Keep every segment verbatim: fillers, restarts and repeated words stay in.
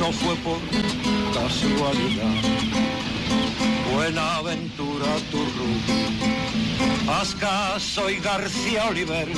no fue por casualidad. Buenaventura Turrull, haz caso y García Oliver.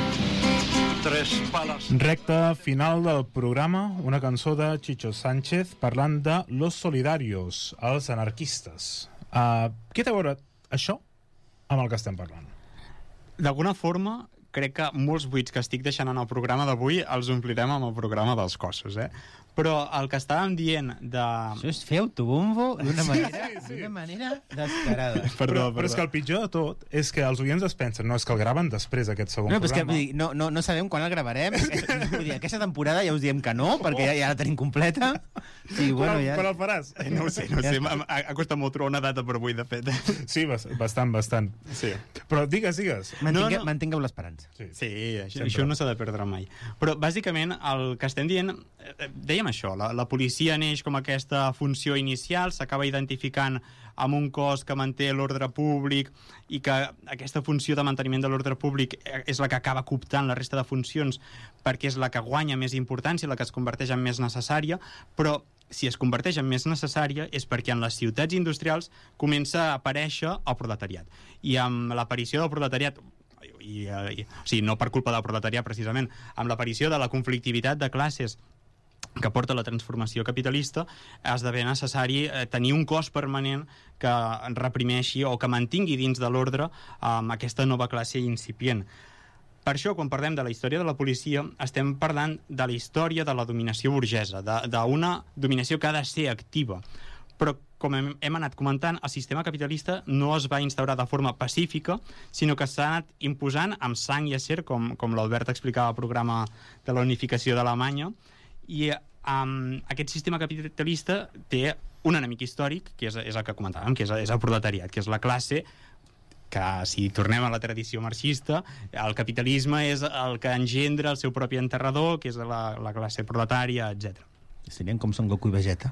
Tres palas. Recte final del programa, una cançó de Chicho Sánchez parlant de Los Solidarios, els anarquistes. Uh, què té a veure això amb el que estem parlant? D'alguna forma, crec que molts buits que estic deixant en el programa d'avui els omplirem amb el programa dels cossos, eh? Però el que estàvem dient de... Això és fer autobombo d'una manera, sí, sí. d'una manera descarada. Perdó, però, però és que el pitjor de tot és que els oients es pensen, no, és que el graven després aquest segon no, programa. És que, vull dir, no, no, no sabem quan el gravarem. Vull dir, aquesta temporada ja us diem que no, perquè ja, ja la tenim completa. I, bueno, però, ja... però el faràs? Eh, no ho sé, no ho sé. Ha, ha costat molt trobar una data per avui, de fet. Sí, bastant, bastant. Sí. Però digues, digues. Mantingue, no, no. Mantingueu l'esperança. Sí, sí això, això no s'ha de perdre mai. Però, bàsicament, el que estem dient... Dèiem això, la, la policia neix com aquesta funció inicial, s'acaba identificant amb un cos que manté l'ordre públic i que aquesta funció de manteniment de l'ordre públic és la que acaba cooptant la resta de funcions perquè és la que guanya més importància, la que es converteix en més necessària, però si es converteix en més necessària és perquè en les ciutats industrials comença a aparèixer el proletariat. I amb l'aparició del proletariat, i, i, o sigui, no per culpa del proletariat precisament, amb l'aparició de la conflictivitat de classes que porta la transformació capitalista, esdevé necessari eh, tenir un cos permanent que reprimeixi o que mantingui dins de l'ordre amb eh, aquesta nova classe incipient. Per això, quan parlem de la història de la policia, estem parlant de la història de la dominació burgesa, d'una dominació que ha de ser activa. Però, com hem, hem anat comentant, el sistema capitalista no es va instaurar de forma pacífica, sinó que s'ha anat imposant amb sang i acer, com, com l'Albert explicava al programa de la unificació d'Alemanya, i um, aquest sistema capitalista té un enemic històric, que és, és el que comentàvem, que és, és el proletariat, que és la classe que, si tornem a la tradició marxista, el capitalisme és el que engendra el seu propi enterrador, que és la, la classe proletària, etcètera. Serien com Son Goku i Vegeta.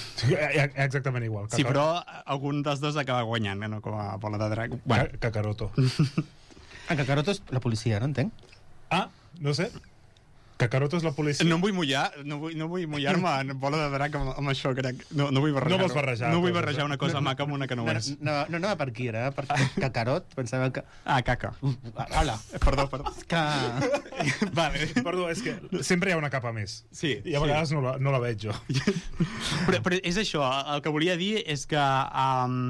Exactament igual. Sí, però algun dels dos acaba guanyant, no? Com a bola de drac. Bueno. Kakaroto. Ah, Kakaroto és la policia, no entenc? Ah, no sé. Kakaroto és la policia. No em vull mullar, no vull, no vull mullar-me en bola de drac amb, amb això, crec. No, no vull barrejar. No vols barrejar. No vull barrejar una cosa no, maca amb una que no, no és. No, no, no va per aquí, era per Kakarot, pensava que... Ah, caca. Hola. Perdó, perdó. Que... Vale. Perdó, és que sempre hi ha una capa més. Sí. I a vegades sí. no, la, no la veig jo. Però, però és això, el que volia dir és que... Um,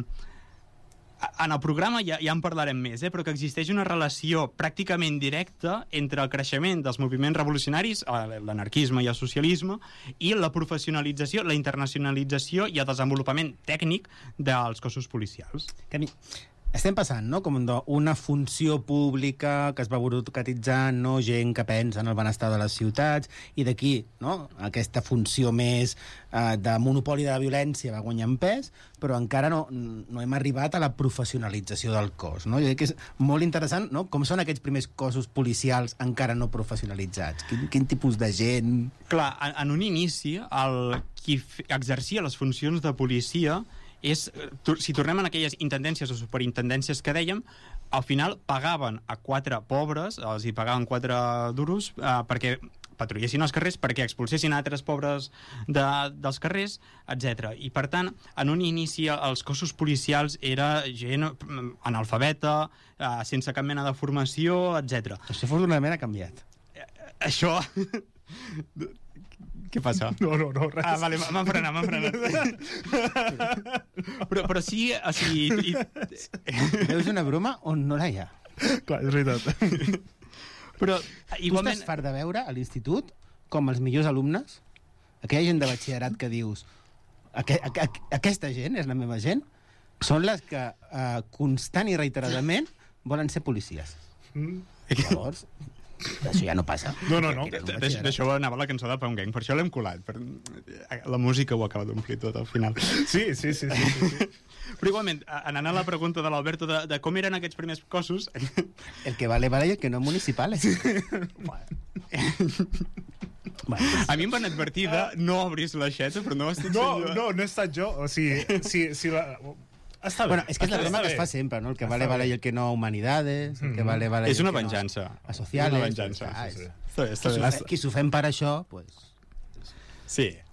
en el programa ja, ja en parlarem més, eh, però que existeix una relació pràcticament directa entre el creixement dels moviments revolucionaris, l'anarquisme i el socialisme, i la professionalització, la internacionalització i el desenvolupament tècnic dels cossos policials. Que mi... Estem passant, no?, com una funció pública que es va burocratitzant, no?, gent que pensa en el benestar de les ciutats, i d'aquí, no?, aquesta funció més eh, de monopoli de la violència va guanyant pes, però encara no, no hem arribat a la professionalització del cos, no? Jo crec que és molt interessant, no?, com són aquests primers cossos policials encara no professionalitzats. Quin, quin tipus de gent... Clar, en, en un inici, el qui exercia les funcions de policia és, si tornem en aquelles intendències o superintendències que dèiem, al final pagaven a quatre pobres, els hi pagaven quatre duros eh, perquè patrullessin els carrers, perquè expulsessin altres pobres de, dels carrers, etcètera. I per tant, en un inici els cossos policials era gent analfabeta, eh, sense cap mena de formació, etcètera. Això afortunadament ha canviat. Eh, això... Què passa? No, no, no, res. Ah, vale, m'han frenat, m'han frenat. però, però sí, o sigui... I... Veus una broma on no la hi ha. Clar, és veritat. Però, igualment... Tu estàs fart de veure a l'institut com els millors alumnes, aquella gent de batxillerat que dius aqu aqu aquesta gent és la meva gent, són les que eh, constant i reiteradament volen ser policies. Mm. Llavors... Això ja no passa. No, no, no. D'això anava la cançó de Pound Gang, per això l'hem colat. Per... La música ho acaba d'omplir tot al final. Sí, sí, sí, sí, sí, sí. Però igualment, anant a la pregunta de l'Alberto de, de com eren aquests primers cossos... El que vale vale i el que no municipales. A mi em van advertir de no obris l'aixeta, però no estic no, sent jo. No, no he estat jo. O sigui, si, si la... Està bé. Bueno, és que és la broma que es fa sempre, no? El que vale vale i el que no humanidades, el que vale vale... És una venjança. A sociales. És una venjança. Ah, sí, sí. Qui, qui s'ho fem per això, pues... Sí.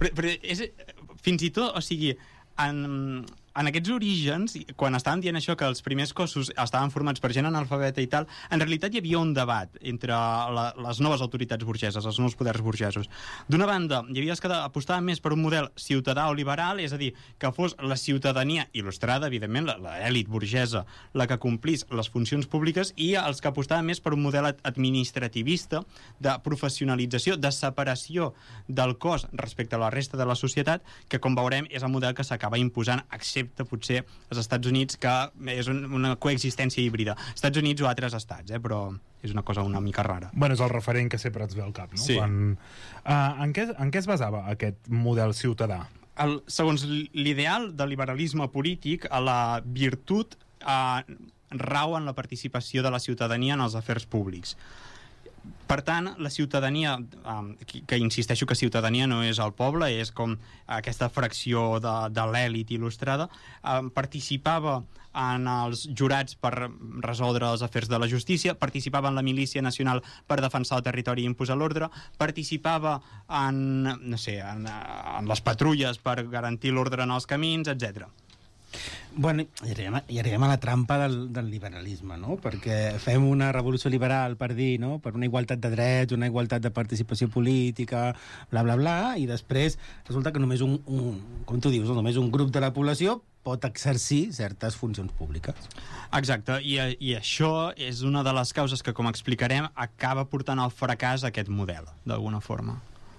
Però, però és, fins i tot, o sigui, en, en aquests orígens, quan estàvem dient això, que els primers cossos estaven formats per gent analfabeta i tal, en realitat hi havia un debat entre la, les noves autoritats burgeses, els nous poders burgesos. D'una banda, hi havia els que apostaven més per un model ciutadà o liberal, és a dir, que fos la ciutadania il·lustrada, evidentment, l'elit burgesa, la que complís les funcions públiques, i els que apostaven més per un model administrativista, de professionalització, de separació del cos respecte a la resta de la societat, que, com veurem, és el model que s'acaba imposant, excepte potser als Estats Units, que és un, una coexistència híbrida. Estats Units o altres estats, eh? Però és una cosa una mica rara. Bueno, és el referent que sempre et ve al cap, no? Sí. Quan, uh, en, què, en què es basava aquest model ciutadà? El, segons l'ideal del liberalisme polític, a la virtut eh, rau en la participació de la ciutadania en els afers públics. Per tant, la ciutadania, eh, que, que insisteixo que ciutadania no és el poble, és com aquesta fracció de, de l'elit il·lustrada, eh, participava en els jurats per resoldre els afers de la justícia, participava en la milícia nacional per defensar el territori i imposar l'ordre, participava en, no sé, en, en les patrulles per garantir l'ordre en els camins, etcètera. Bueno, i arribem, a, i arribem a la trampa del, del liberalisme, no? Perquè fem una revolució liberal per dir, no?, per una igualtat de drets, una igualtat de participació política, bla, bla, bla, i després resulta que només un, un com tu dius, només un grup de la població pot exercir certes funcions públiques. Exacte, i, i això és una de les causes que, com explicarem, acaba portant al fracàs aquest model, d'alguna forma.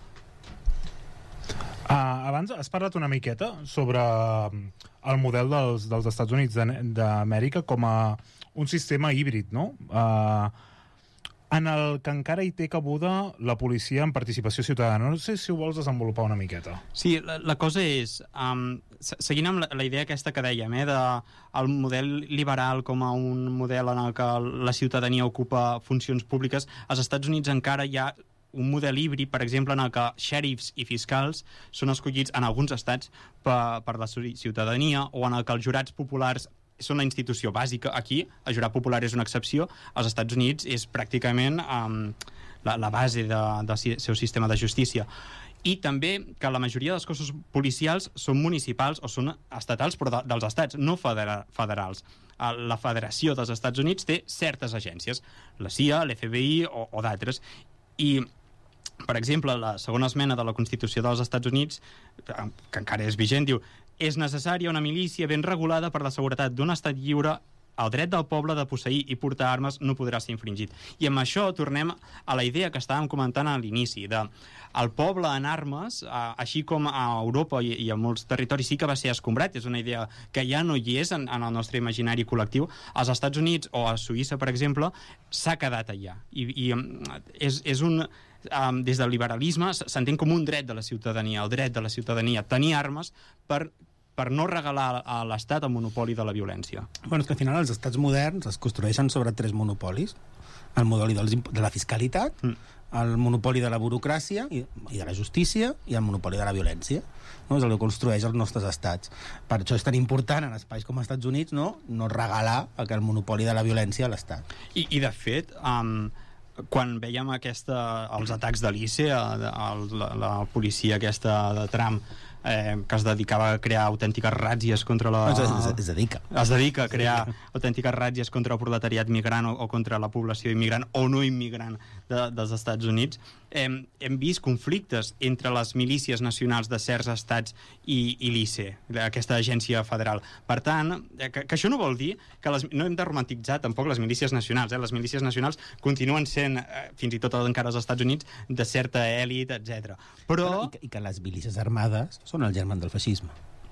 Uh, abans has parlat una miqueta sobre el model dels, dels Estats Units d'Amèrica com a un sistema híbrid, no? Uh, en el que encara hi té cabuda la policia en participació ciutadana. No sé si ho vols desenvolupar una miqueta. Sí, la, la cosa és, um, seguint amb la, la idea aquesta que dèiem, eh, de el model liberal com a un model en el que la ciutadania ocupa funcions públiques, als Estats Units encara hi ha un model híbrid, per exemple, en el que xèrifs i fiscals són escollits en alguns estats per, per la ciutadania, o en el que els jurats populars són la institució bàsica. Aquí, el jurat popular és una excepció. Als Estats Units és pràcticament um, la, la base de, del seu sistema de justícia. I també que la majoria dels cossos policials són municipals o són estatals, però de, dels estats, no federa, federals. La Federació dels Estats Units té certes agències, la C I A, l'F B I o, o d'altres. I per exemple, la segona esmena de la Constitució dels Estats Units, que encara és vigent, diu: és necessària una milícia ben regulada per la seguretat d'un estat lliure. El dret del poble de posseir i portar armes no podrà ser infringit. I amb això tornem a la idea que estàvem comentant a l'inici, de el poble en armes, així com a Europa i a molts territoris sí que va ser escombrat, és una idea que ja no hi és en, en el nostre imaginari col·lectiu. Als Estats Units o a Suïssa, per exemple, s'ha quedat allà. I, i és, és un... Um, des del liberalisme s'entén com un dret de la ciutadania, el dret de la ciutadania a tenir armes per, per no regalar a l'Estat el monopoli de la violència. Bueno, és que al final els estats moderns es construeixen sobre tres monopolis: el monopoli dels, de la fiscalitat, mm. el monopoli de la burocràcia i, i de la justícia, i el monopoli de la violència. No? És el que construeix els nostres estats. Per això és tan important en espais com els Estats Units no, no regalar el monopoli de la violència a l'Estat. I, i de fet... Um... quan veiem aquesta, els atacs de l'I C E, la, la policia aquesta de Trump, eh, que es dedicava a crear autèntiques ràtzies contra la... Es, es, es dedica. Es dedica a crear autèntiques ràtzies contra el proletariat migrant o, o contra la població immigrant o no immigrant de, dels Estats Units. Hem, hem vist conflictes entre les milícies nacionals de certs estats i, i l'I C E, aquesta agència federal. Per tant, que, que això no vol dir que les, no hem de romantitzar tampoc les milícies nacionals. Eh? Les milícies nacionals continuen sent, eh, fins i tot encara als Estats Units, de certa èlit, etcètera. Però... Bueno, i, que, I que les milícies armades són el germen del feixisme.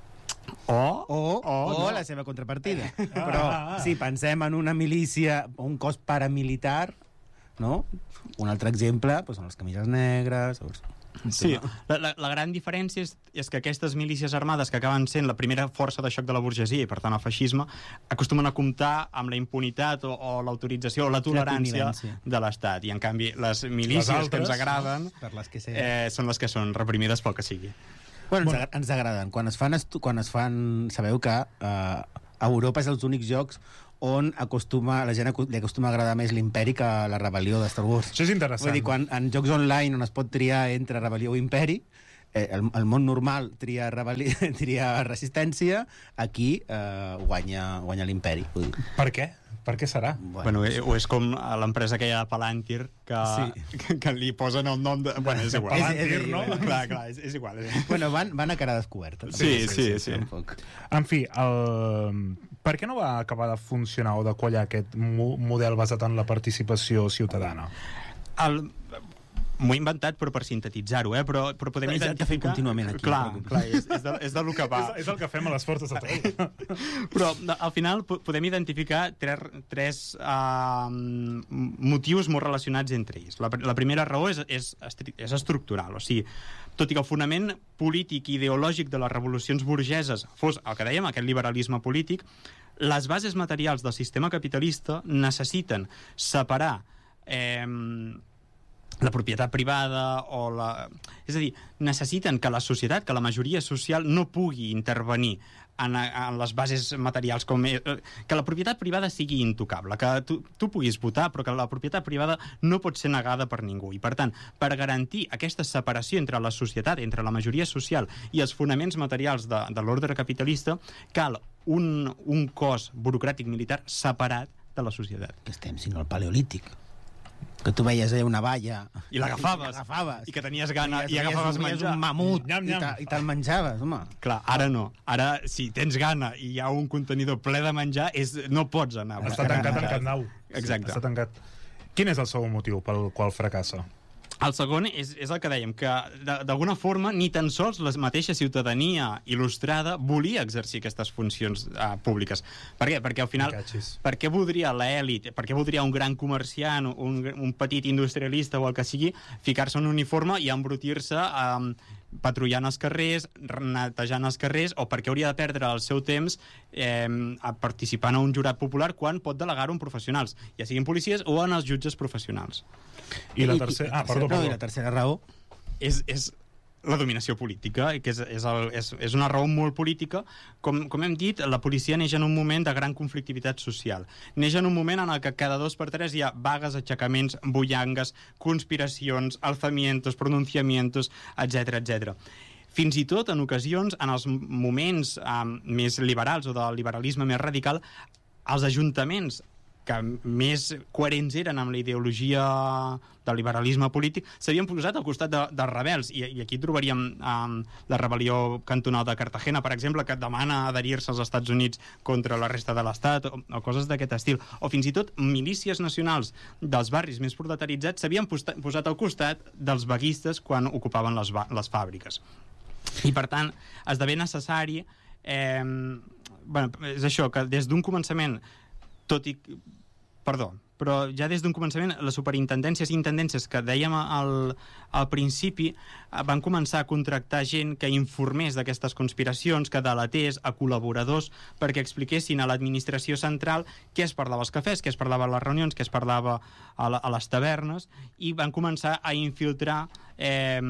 O, o, o, o no. la seva contrapartida. Ah, Però ah, ah. si pensem en una milícia o un cos paramilitar, no? Un altre exemple doncs, són les camises negres... O... Sí, la, la, la gran diferència és, és que aquestes milícies armades, que acaben sent la primera força de xoc de la burgesia i per tant el feixisme, acostumen a comptar amb la impunitat o, o l'autorització o la tolerància la de l'Estat, i en canvi les milícies les altres, que ens agraden per les que eh, són les que són reprimides pel que sigui. Bueno, ens, bueno. ens agraden. Quan es fan, quan es fan sabeu que eh, a Europa és els únics jocs on acostuma, la gent li acostuma a agradar més l'imperi que la rebel·lió de Star Wars. Això és interessant. Vull dir, quan en jocs online on es pot triar entre rebel·lió o imperi, eh, el, el món normal tria, rebel·li... tria resistència, aquí eh, guanya, guanya l'imperi. Vull dir. Per què? Per què serà? Bueno, eh, o és com a l'empresa aquella de Palantir, que, Sí. que, que li posen el nom de... Bueno, és igual. Palantir, és- és- no? Clar, clar, és, és igual. És... Bueno, van, van a cara descoberta. Sí, sí, sí. Tampoc. En fi, el... per què no va acabar de funcionar o de quallar aquest mo model basat en la participació ciutadana? El... M'ho he inventat, però per sintetitzar-ho, eh? Però, però podem És el que identificar... fem contínuament aquí, Clar, no? clar, és, és, de, és de lo que va. És, és el que fem a les forces de tot. Però de- al final po- podem identificar tres, tres uh, motius molt relacionats entre ells. La, pr- la primera raó és, és, estri- és estructural, o sigui, tot i que el fonament polític i ideològic de les revolucions burgeses fos el que dèiem, aquest liberalisme polític, les bases materials del sistema capitalista necessiten separar eh, la propietat privada o la... És a dir, necessiten que la societat, que la majoria social no pugui intervenir en, en les bases materials, com eh, que la propietat privada sigui intocable, que tu, tu puguis votar, però que la propietat privada no pot ser negada per ningú. I, per tant, per garantir aquesta separació entre la societat, entre la majoria social i els fonaments materials de, de l'ordre capitalista, cal un, un cos burocràtic militar separat de la societat. Que estem, sinó el paleolític. Que tu veies allà una valla... I l'agafaves. I l'agafaves. I que tenies gana i veies- agafaves veies menjar. un mamut Nyam, i nyam. te- i te'l menjaves, home. Clar, ara no. Ara, si tens gana i hi ha un contenidor ple de menjar, és, no pots anar. a Està buscar tancat en menjar. Camp Nou. Exacte. Està tancat. Quin és el segon motiu pel qual fracassa? El segon és, és el que dèiem, que de- d'alguna forma ni tan sols la mateixa ciutadania il·lustrada volia exercir aquestes funcions uh, públiques. Per què? Perquè al final, Cachis. per què voldria l'elit, per què voldria un gran comerciant, un, un petit industrialista o el que sigui, ficar-se en un uniforme i embrutir-se um, patrullant els carrers, netejant els carrers, o per què hauria de perdre el seu temps eh, participant a un jurat popular quan pot delegar-ho en professionals, ja siguin policies o en els jutges professionals. I la tercera... Ah, perdó, no, I la perdó. tercera raó... És, és la dominació política, que és, és, el, és, és una raó molt política. Com, com hem dit, la policia neix en un moment de gran conflictivitat social. Neix en un moment en el que cada dos per tres hi ha vagues, aixecaments, bullangues, conspiracions, alzamientos, pronunciamientos, etcètera, etcètera. Fins i tot, en ocasions, en els moments eh, més liberals o del liberalisme més radical, els ajuntaments que més coherents eren amb la ideologia del liberalisme polític, s'havien posat al costat de, dels rebels. I, i aquí trobaríem um, la rebel·lió cantonal de Cartagena, per exemple, que demana adherir-se als Estats Units contra la resta de l'Estat, o, o coses d'aquest estil. O fins i tot milícies nacionals dels barris més proletaritzats s'havien posat al costat dels vaguistes quan ocupaven les, les fàbriques. I, per tant, esdevé necessari... Eh, bueno, és això, que des d'un començament tot i... Perdó, però ja des d'un començament les superintendències i intendències que dèiem al, al principi van començar a contractar gent que informés d'aquestes conspiracions, que delatés a col·laboradors perquè expliquessin a l'administració central què es parlava als cafès, què es parlava a les reunions, què es parlava a, la, a les tavernes, i van començar a infiltrar eh,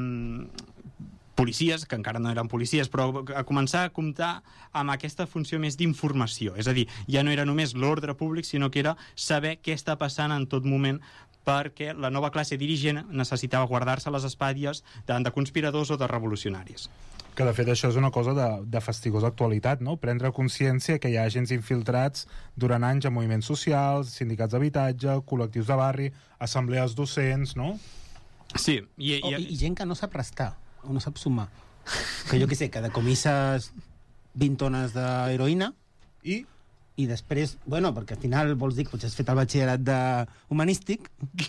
policies, que encara no eren policies, però a començar a comptar amb aquesta funció més d'informació. És a dir, ja no era només l'ordre públic, sinó que era saber què està passant en tot moment, perquè la nova classe dirigent necessitava guardar-se les espatlles davant de conspiradors o de revolucionaris. Que, de fet, això és una cosa de, de fastigosa actualitat, no? Prendre consciència que hi ha agents infiltrats durant anys a moviments socials, sindicats d'habitatge, col·lectius de barri, assemblees docents, no? Sí. I, Oh, i, i, I gent que no sap restar, o no sap sumar. Que jo què sé, que decomisses vint tones d'heroïna I i després, bueno, perquè al final vols dir que potser has fet el batxillerat de humanístic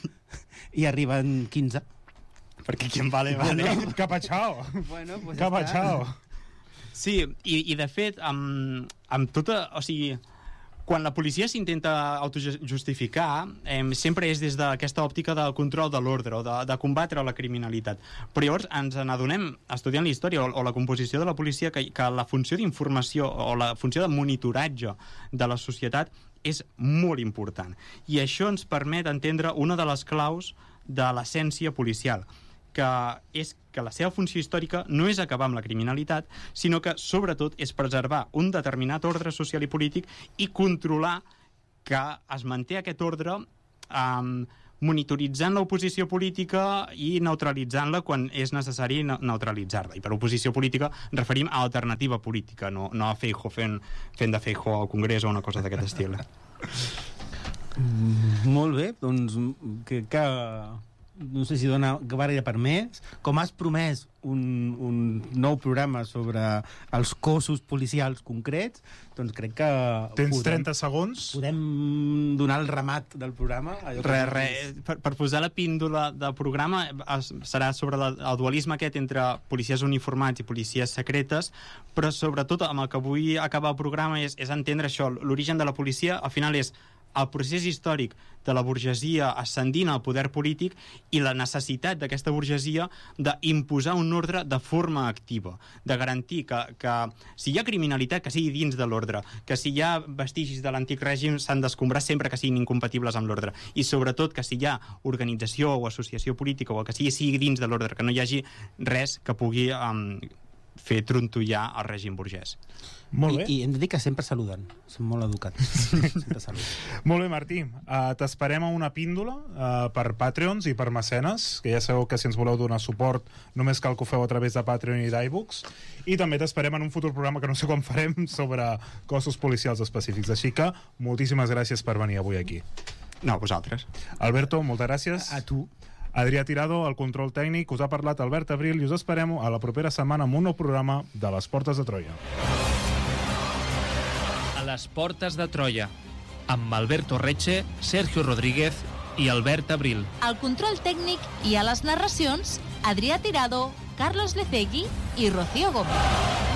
i arriben quinze. perquè qui en vale, vale. bueno, capachao. Bueno, pues Capachao. Sí, i, i de fet, amb, amb tota... O sigui, quan la policia s'intenta autojustificar, eh, sempre és des d'aquesta òptica del control de l'ordre o de, de combatre la criminalitat. Però llavors ens n'adonem, estudiant la història o, o la composició de la policia, que, que la funció d'informació o la funció de monitoratge de la societat és molt important. I això ens permet entendre una de les claus de l'essència policial, que és que la seva funció històrica no és acabar amb la criminalitat, sinó que, sobretot, és preservar un determinat ordre social i polític i controlar que es manté aquest ordre um, monitoritzant l'oposició política i neutralitzant-la quan és necessari neutralitzar-la. I per oposició política referim a alternativa política, no, no a Feijóo fent, fent de Feijóo al Congrés o una cosa d'aquest estil. Mm, molt bé, doncs crec que no sé si dona gaire per més. Com has promès un, un nou programa sobre els cossos policials concrets, doncs crec que... Tens podem, trenta segons. Podem donar el remat del programa. Re, re, per, per posar la píndola del programa es, serà sobre la, el dualisme aquest entre policies uniformats i policies secretes, però sobretot amb el que vull acabar el programa és, és entendre això. L'origen de la policia al final és el procés històric de la burgesia ascendint al poder polític i la necessitat d'aquesta burgesia d'imposar un ordre de forma activa, de garantir que, que si hi ha criminalitat, que sigui dins de l'ordre, que si hi ha vestigis de l'antic règim s'han d'escombrar sempre que siguin incompatibles amb l'ordre, i sobretot que si hi ha organització o associació política o el que sigui, sigui dins de l'ordre, que no hi hagi res que pugui um, fer trontollar el règim burgès. Molt bé. I, I hem de dir que sempre saluden. Són molt educats. Sempre saluden. Molt bé, Martí. Uh, T'esperem a una píndola uh, per Patreons i per mecenes, que ja sabeu que si ens voleu donar suport només cal que ho feu a través de Patreon i d'iBooks. I també t'esperem en un futur programa que no sé quan farem sobre cossos policials específics. Així que moltíssimes gràcies per venir avui aquí. No, vosaltres. Alberto, moltes gràcies. A tu. Adrià Tirado, el control tècnic, us ha parlat Albert Abril i us esperem a la propera setmana amb un nou programa de Les Portes de Troia. A les Portes de Troia, amb Alberto Reche, Sergio Rodríguez i Albert Abril. Al control tècnic i a les narracions, Adrià Tirado, Carlos Lecegui i Rocío Gómez.